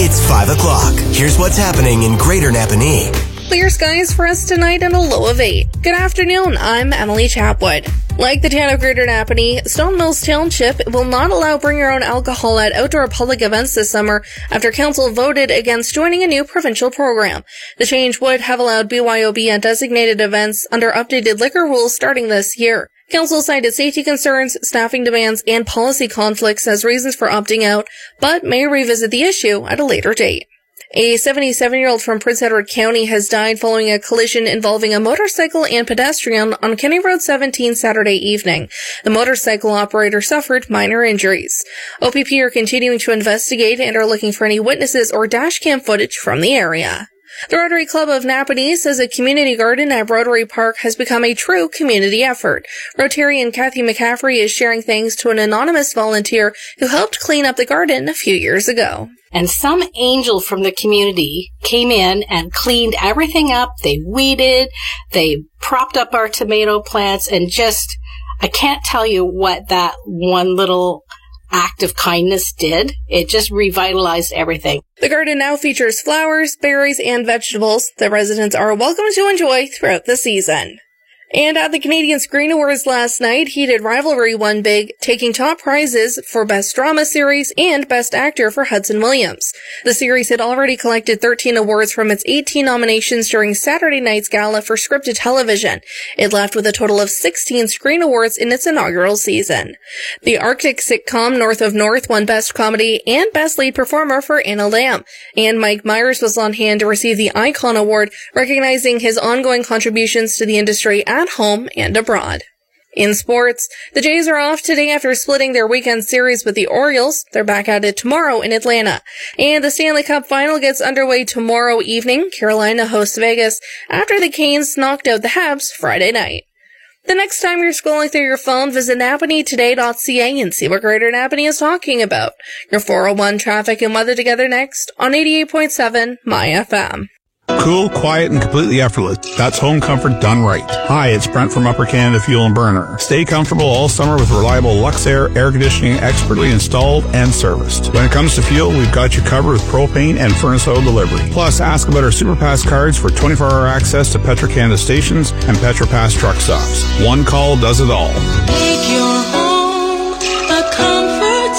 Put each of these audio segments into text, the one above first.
It's 5 o'clock. Here's what's happening in Greater Napanee. Clear skies for us tonight and a low of 8. Good afternoon, I'm Emily Chapwood. Like the town of Greater Napanee, Stone Mills Township will not allow bring your own alcohol at outdoor public events this summer after council voted against joining a new provincial program. The change would have allowed BYOB at designated events under updated liquor rules starting this year. Council cited safety concerns, staffing demands, and policy conflicts as reasons for opting out, but may revisit the issue at a later date. A 77-year-old from Prince Edward County has died following a collision involving a motorcycle and pedestrian on County Road 17 Saturday evening. The motorcycle operator suffered minor injuries. OPP are continuing to investigate and are looking for any witnesses or dashcam footage from the area. The Rotary Club of Napanee says a community garden at Rotary Park has become a true community effort. Rotarian Kathy McCaffrey is sharing thanks to an anonymous volunteer who helped clean up the garden a few years ago. And some angel from the community came in and cleaned everything up. They weeded, they propped up our tomato plants, and just, I can't tell you what that one little act of kindness did. It just revitalized everything. The garden now features flowers, berries, and vegetables that residents are welcome to enjoy throughout the season. And at the Canadian Screen Awards last night, Heated Rivalry won big, taking top prizes for Best Drama Series and Best Actor for Hudson Williams. The series had already collected 13 awards from its 18 nominations during Saturday night's gala for scripted television. It left with a total of 16 Screen Awards in its inaugural season. The Arctic sitcom North of North won Best Comedy and Best Lead Performer for Anna Lamb, and Mike Myers was on hand to receive the Icon Award, recognizing his ongoing contributions to the industry at home and abroad. In sports, the Jays are off today after splitting their weekend series with the Orioles. They're back at it tomorrow in Atlanta. And the Stanley Cup Final gets underway tomorrow evening. Carolina hosts Vegas after the Canes knocked out the Habs Friday night. The next time you're scrolling through your phone, visit napaneetoday.ca and see what Greater Napanee is talking about. Your 401 traffic and weather together next on 88.7 My FM. Cool, quiet, and completely effortless. That's home comfort done right. Hi, it's Brent from Upper Canada Fuel and Burner. Stay comfortable all summer with reliable Luxair air conditioning expertly installed and serviced. When it comes to fuel, we've got you covered with propane and furnace oil delivery. Plus, ask about our SuperPass cards for 24-hour access to Petro-Canada stations and Petropass truck stops. One call does it all. Make your home a comfort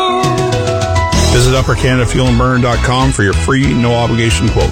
zone. Visit UpperCanadaFuelandBurner.com for your free, no-obligation quote.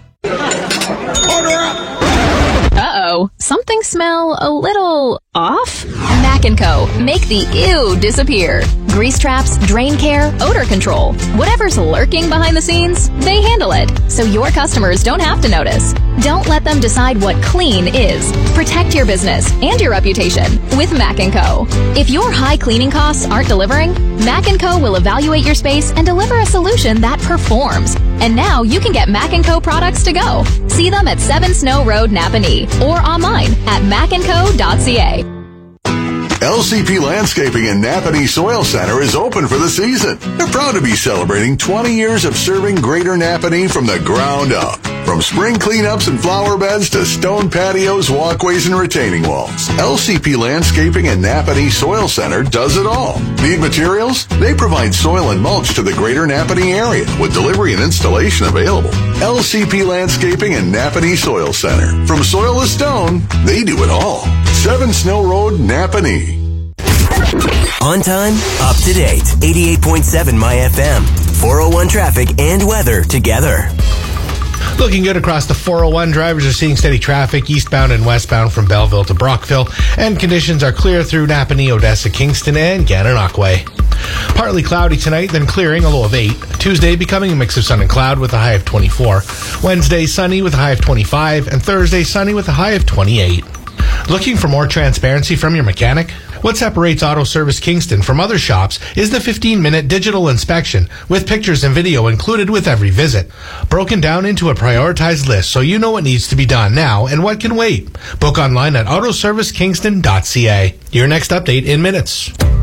Uh-oh. Something smell a little off? Mac & Co. Make the ew disappear. Grease traps, drain care, odor control. Whatever's lurking behind the scenes, they handle it, so your customers don't have to notice. Don't let them decide what clean is. Protect your business and your reputation with Mac & Co. If your high cleaning costs aren't delivering, Mac & Co. will evaluate your space and deliver a solution that performs. And now you can get Mac & Co. products to go. See them at 7 Snow Road, Napanee, or online at macandco.ca. LCP Landscaping in Napanee Soil Center is open for the season. They're proud to be celebrating 20 years of serving Greater Napanee from the ground up. From spring cleanups and flower beds to stone patios, walkways, and retaining walls, LCP Landscaping in Napanee Soil Center does it all. Need materials? They provide soil and mulch to the Greater Napanee area with delivery and installation available. LCP Landscaping in Napanee Soil Center. From soil to stone, they do it all. 7 Snow Road, Napanee. On time, up to date. 88.7 My FM. 401 traffic and weather together. Looking good across the 401. Drivers are seeing steady traffic eastbound and westbound from Belleville to Brockville, and conditions are clear through Napanee, Odessa, Kingston, and Gananoque. Partly cloudy tonight, then clearing, a low of 8. Tuesday becoming a mix of sun and cloud with a high of 24. Wednesday sunny with a high of 25, and Thursday sunny with a high of 28. Looking for more transparency from your mechanic? What separates Auto Service Kingston from other shops is the 15-minute digital inspection with pictures and video included with every visit. Broken down into a prioritized list so you know what needs to be done now and what can wait. Book online at autoservicekingston.ca. Your next update in minutes.